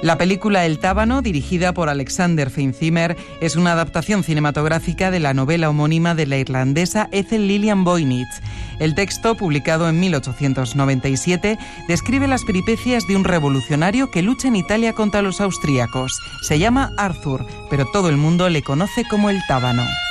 La película El Tábano, dirigida por Alexander Feinzimmer, es una adaptación cinematográfica de la novela homónima de la irlandesa Ethel Lillian Voynich. El texto, publicado en 1897, describe las peripecias de un revolucionario que lucha en Italia contra los austríacos. Se llama Arthur, pero todo el mundo le conoce como El Tábano.